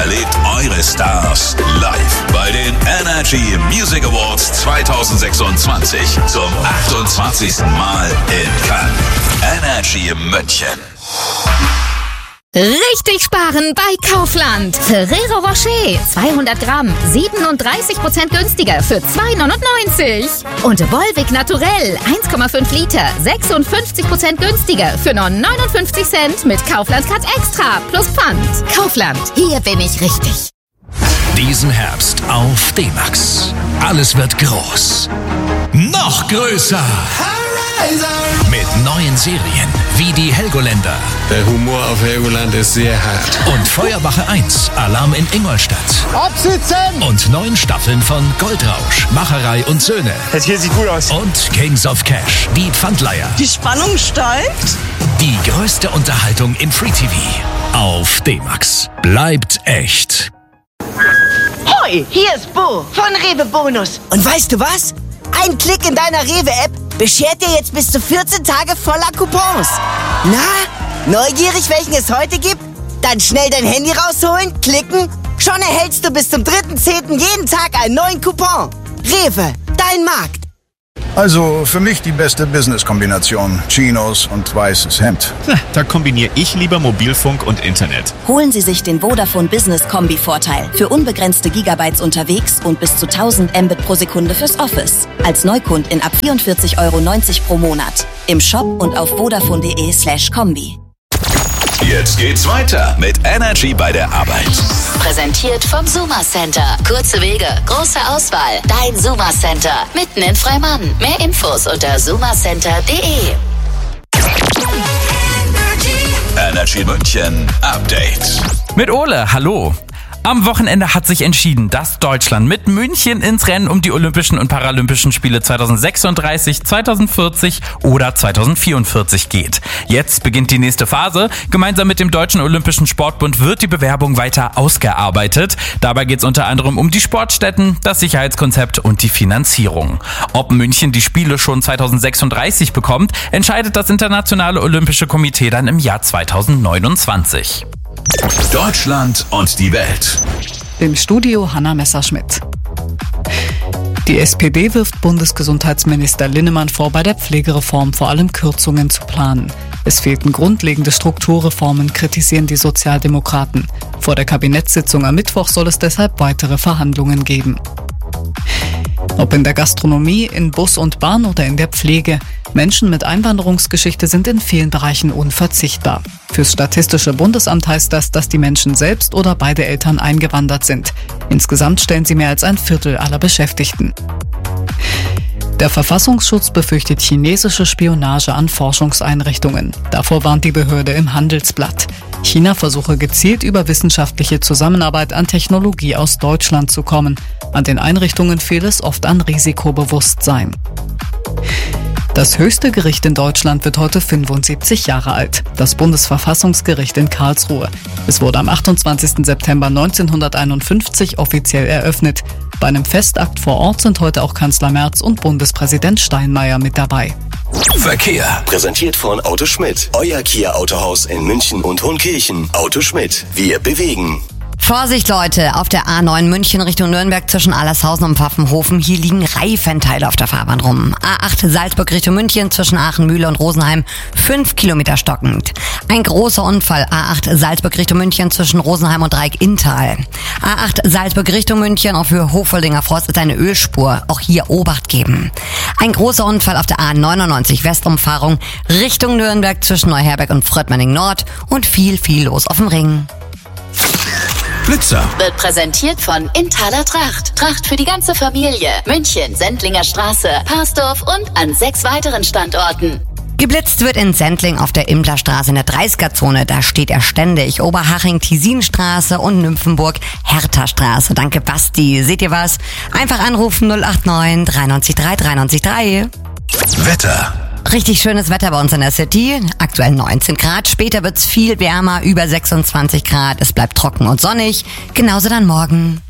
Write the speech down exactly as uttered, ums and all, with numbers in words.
erlebt eure Stars live bei den Energy Music Awards zweitausendsechsundzwanzig zum achtundzwanzigsten Mal in Cannes. Energy München. Richtig sparen bei Kaufland. Ferrero Rocher, zweihundert Gramm, siebenunddreißig Prozent günstiger für zwei neunundneunzig. Und Volvic Naturell, eins Komma fünf Liter, sechsundfünfzig Prozent günstiger für nur neunundfünfzig Cent mit Kaufland Cut Extra plus Pfand. Kaufland, hier bin ich richtig. Diesen Herbst auf D-Max. Alles wird groß. Noch größer. Mit neuen Serien wie die Helgoländer. Der Humor auf Helgoland ist sehr hart. Und Feuerwache eins, Alarm in Ingolstadt. Absitzen! Und neun Staffeln von Goldrausch, Macherei und Söhne. Das hier sieht gut aus. Und Kings of Cash, die Pfandleiher. Die Spannung steigt. Die größte Unterhaltung im Free-T V. Auf D-Max. Bleibt echt. Hoi, hier ist Bo von Rewe Bonus. Und weißt du was? Ein Klick in deiner Rewe-App beschert dir jetzt bis zu vierzehn Tage voller Coupons. Na, neugierig, welchen es heute gibt? Dann schnell dein Handy rausholen, klicken. Schon erhältst du bis zum dritten zehnten jeden Tag einen neuen Coupon. Rewe, dein Markt. Also für mich die beste Business-Kombination. Chinos und weißes Hemd. Da kombiniere ich lieber Mobilfunk und Internet. Holen Sie sich den Vodafone Business Kombi-Vorteil. Für unbegrenzte Gigabytes unterwegs und bis zu tausend Mbit pro Sekunde fürs Office. Als Neukundin ab vierundvierzig Euro neunzig pro Monat. Im Shop und auf vodafone.de slash Kombi. Jetzt geht's weiter mit Energy bei der Arbeit. Präsentiert vom Suma Center. Kurze Wege, große Auswahl. Dein Suma Center. Mitten in Freimann. Mehr Infos unter sumacenter punkt de. Energy München Update. Mit Ole, hallo. Am Wochenende hat sich entschieden, dass Deutschland mit München ins Rennen um die Olympischen und Paralympischen Spiele zweitausendsechsunddreißig, zweitausendvierzig oder zweitausendvierundvierzig geht. Jetzt beginnt die nächste Phase. Gemeinsam mit dem Deutschen Olympischen Sportbund wird die Bewerbung weiter ausgearbeitet. Dabei geht es unter anderem um die Sportstätten, das Sicherheitskonzept und die Finanzierung. Ob München die Spiele schon zweitausendsechsunddreißig bekommt, entscheidet das Internationale Olympische Komitee dann im Jahr zweitausendneunundzwanzig. Deutschland und die Welt. Im Studio Hanna Messerschmidt. Die S P D wirft Bundesgesundheitsminister Linnemann vor, bei der Pflegereform vor allem Kürzungen zu planen. Es fehlten grundlegende Strukturreformen, kritisieren die Sozialdemokraten. Vor der Kabinettssitzung am Mittwoch soll es deshalb weitere Verhandlungen geben. Ob in der Gastronomie, in Bus und Bahn oder in der Pflege, Menschen mit Einwanderungsgeschichte sind in vielen Bereichen unverzichtbar. Fürs Statistische Bundesamt heißt das, dass die Menschen selbst oder beide Eltern eingewandert sind. Insgesamt stellen sie mehr als ein Viertel aller Beschäftigten. Der Verfassungsschutz befürchtet chinesische Spionage an Forschungseinrichtungen. Davor warnt die Behörde im Handelsblatt. China versuche gezielt über wissenschaftliche Zusammenarbeit an Technologie aus Deutschland zu kommen. An den Einrichtungen fehlt es oft an Risikobewusstsein. Das höchste Gericht in Deutschland wird heute fünfundsiebzig Jahre alt. Das Bundesverfassungsgericht in Karlsruhe. Es wurde am achtundzwanzigsten September neunzehnhunderteinundfünfzig offiziell eröffnet. Bei einem Festakt vor Ort sind heute auch Kanzler Merz und Bundespräsident Steinmeier mit dabei. Verkehr. Präsentiert von Auto Schmidt. Euer Kia Autohaus in München und Hohenkirchen. Auto Schmidt. Wir bewegen. Vorsicht Leute, auf der A neun München Richtung Nürnberg zwischen Allershausen und Pfaffenhofen, hier liegen Reifenteile auf der Fahrbahn rum. A acht Salzburg Richtung München zwischen Aachen, Mühle und Rosenheim, fünf Kilometer stockend. Ein großer Unfall, A acht Salzburg Richtung München zwischen Rosenheim und Dreieck-Inntal. A acht Salzburg Richtung München auf Höhe Hochvoldinger Forst ist eine Ölspur, auch hier Obacht geben. Ein großer Unfall auf der A neunundneunzig Westumfahrung Richtung Nürnberg zwischen Neuherberg und Fröttmanning Nord und viel, viel los auf dem Ring. Blitzer wird präsentiert von Inthaler Tracht. Tracht für die ganze Familie. München, Sendlinger Straße, Parsdorf und an sechs weiteren Standorten. Geblitzt wird in Sendling auf der Imblerstraße in der dreißiger-Zone. Da steht er ständig. Oberhaching-Tisinstraße und Nymphenburg-Hertha-Straße. Danke, Basti. Seht ihr was? Einfach anrufen null acht neun drei neun drei drei neun drei. Wetter. Richtig schönes Wetter bei uns in der City. Aktuell neunzehn Grad. Später wird's viel wärmer, über sechsundzwanzig Grad. Es bleibt trocken und sonnig. Genauso dann morgen.